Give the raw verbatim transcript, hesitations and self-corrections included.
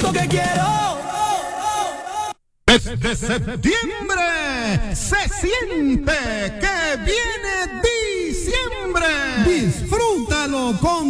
esto que quiero. Desde septiembre se siente que viene diciembre. Disfrútalo con